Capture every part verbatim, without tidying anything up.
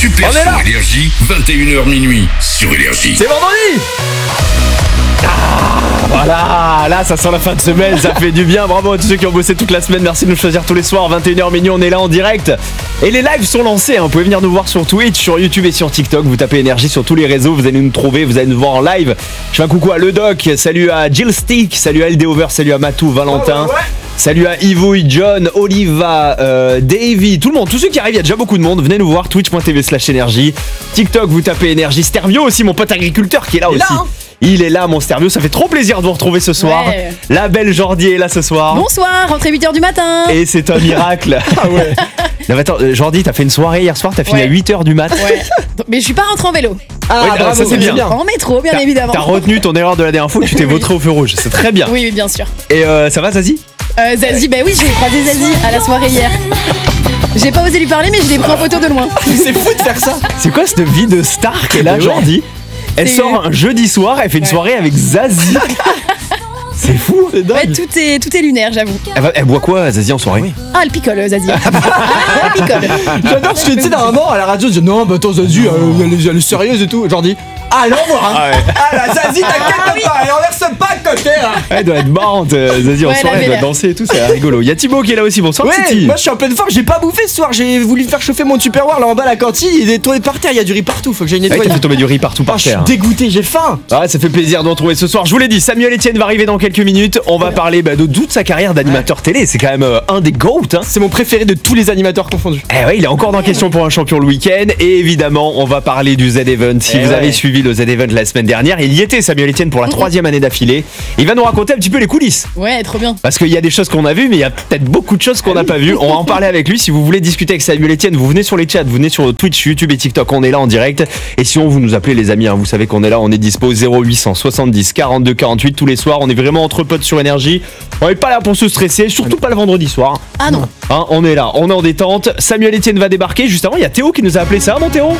Super Son Énergie, vingt et une heures minuit sur Énergie. C'est vendredi. Ah, voilà, là ça sent la fin de semaine, ça fait du bien. Bravo à tous ceux qui ont bossé toute la semaine. Merci de nous choisir tous les soirs, vingt et une heures minuit, on est là en direct. Et les lives sont lancés, hein. Vous pouvez venir nous voir sur Twitch, sur YouTube et sur TikTok. Vous tapez Énergie sur tous les réseaux, vous allez nous trouver, vous allez nous voir en live. Je fais un coucou à Le Doc, salut à Jill Stick, salut à L D Over, salut à Matou, Valentin. Oh, ouais. Salut à Yvouille, John, Oliva, euh, Davy, tout le monde, tous ceux qui arrivent, il y a déjà beaucoup de monde. Venez nous voir, twitch.tv slash énergie. TikTok, vous tapez Énergie. Stervio aussi, mon pote agriculteur qui est là aussi. Là, hein. Il est là, mon Stervio, ça fait trop plaisir de vous retrouver ce soir. Ouais. La belle Jordi est là ce soir. Bonsoir, rentrez huit heures du matin. Et c'est un miracle. Ah ouais. Non, mais attends, Jordi, t'as fait une soirée hier soir, t'as fini ouais. à huit heures du mat. Ouais. Mais je suis pas rentré en vélo. Ah, ouais, bravo, ça c'est bien. En métro, bien t'as, évidemment. T'as retenu ton erreur de la dernière fois, tu t'es vautré au feu rouge, c'est très bien. Oui, oui, bien sûr. Et euh, ça va, Zazie? Euh, Zazie, bah oui, j'ai croisé Zazie à la soirée hier. J'ai pas osé lui parler, mais je l'ai pris en photo de loin. C'est fou de faire ça. C'est quoi cette vie de star qu'elle a, Jordi? Elle c'est sort un jeudi soir, elle fait une ouais. soirée avec Zazie. C'est fou, c'est dingue. Ouais, tout est, tout est lunaire, j'avoue. Elle, va, elle boit quoi, Zazie, en soirée? Ah, elle picole, Zazie. Elle picole. J'adore parce que tu sais, normalement, à la radio, je dis non, bah attends, Zazie, elle, elle, elle est sérieuse et tout. Genre dit, ah, elle envoie, hein. Ah, ouais. Ah, la Zazie, t'inquiète ah, oui. pas, elle enverse pas de côté, là. Elle doit être marrante, Zazie, en ouais, soirée, elle doit danser et tout, c'est rigolo. Il y a Thibaut qui est là aussi, bonsoir, ouais, Titi. Moi, je suis en pleine forme, j'ai pas bouffé ce soir, j'ai voulu faire chauffer mon Tupperware là en bas à la cantine, il est tombé par terre, il y a du riz partout, faut que j'aille nettoyer. Ouais, t'as fait tomber du riz partout par oh, terre. Je suis dégoûté, j'ai faim. Ah, ça fait plaisir de retrouver ce soir. Je vous l'ai dit, Samuel Etienne va arriver dans quelques minutes. On va parler bah, de toute sa carrière d'animateur ouais. télé. C'est quand même euh, un des GOAT. Hein. C'est mon préféré de tous les animateurs confondus. Eh ouais, il est encore dans Question pour un champion le week-end. Et évidemment, on va parler du Z-Event. Si eh vous ouais. avez suivi le Z-Event la semaine dernière, il y était, Samuel Etienne, pour la troisième année d'affilée. Il va nous raconter un petit peu les coulisses. Ouais, trop bien. Parce qu'il y a des choses qu'on a vues, mais il y a peut-être beaucoup de choses qu'on n'a pas vues. On va en parler avec lui. Si vous voulez discuter avec Samuel Etienne, vous venez sur les chats, vous venez sur Twitch, YouTube et TikTok. On est là en direct. Et si on vous nous appelez, les amis, hein, vous savez qu'on est là. On est dispo zéro huit cent soixante-dix quarante-deux quarante-huit tous les soirs. On est vraiment entre potes sur Énergie. On est pas là pour se stresser, surtout pas le vendredi soir. Ah non. Hein, on est là, on est en détente. Samuel Etienne va débarquer. Juste avant, il y a Théo qui nous a appelé. Ça va, mon Théo?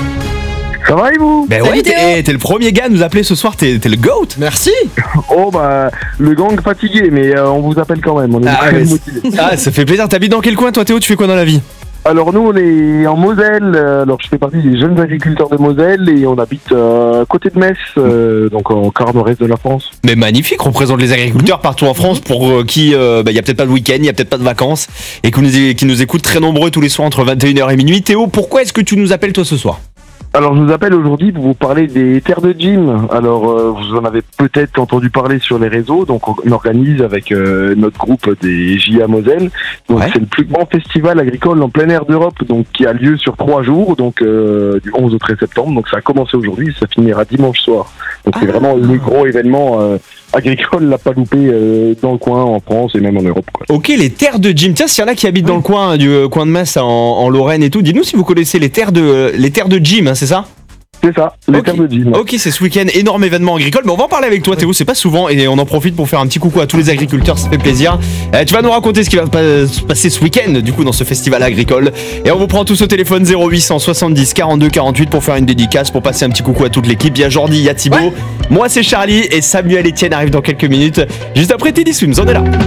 Ça va et vous? Ben ouais, t'es, t'es le premier gars à nous appeler ce soir, t'es, t'es le GOAT. Merci. Oh bah, le gang fatigué, mais euh, on vous appelle quand même, on est ah, très motivés. Ah, ça fait plaisir. T'habites dans quel coin toi, Théo? Tu fais quoi dans la vie? Alors nous on est en Moselle, alors je fais partie des jeunes agriculteurs de Moselle et on habite euh, à côté de Metz, euh, donc en quart nord-est de la France. Mais magnifique, on représente les agriculteurs partout en France pour euh, qui il euh, bah, y a peut-être pas de week-end, il y a peut-être pas de vacances et qui nous, qui nous écoutent très nombreux tous les soirs entre vingt et une heures et minuit. Théo, pourquoi est-ce que tu nous appelles toi ce soir? Alors je vous appelle aujourd'hui pour vous parler des terres de gym. Alors euh, vous en avez peut-être entendu parler sur les réseaux. Donc on organise avec euh, notre groupe des J A Moselle. Donc ouais. c'est le plus grand festival agricole en plein air d'Europe, donc qui a lieu sur trois jours, donc euh, du onze au treize septembre. Donc ça a commencé aujourd'hui, ça finira dimanche soir. Donc ah. c'est vraiment le gros événement euh, agricole, l'a pas loupé euh, dans le coin, en France et même en Europe, quoi. Ok, les terres de gym. Tiens, s'il y en a qui habitent oui. dans le coin du euh, coin de Metz en, en Lorraine et tout, dites-nous si vous connaissez les terres de euh, les terres de gym, hein, c'est ça? C'est ça, les okay. terres de gym. Ok, c'est ce week-end, énorme événement agricole. Mais on va en parler avec toi, Théo, c'est pas souvent. Et on en profite pour faire un petit coucou à tous les agriculteurs, ça fait plaisir. Euh, tu vas nous raconter ce qui va se passer ce week-end, du coup, dans ce festival agricole. Et on vous prend tous au téléphone zéro huit cent soixante-dix quarante-deux quarante-huit pour faire une dédicace, pour passer un petit coucou à toute l'équipe. Il y a Jordi, il y a Thibaut, ouais. moi c'est Charlie et Samuel Etienne arrive dans quelques minutes. Juste après Teddy Swims, on est là.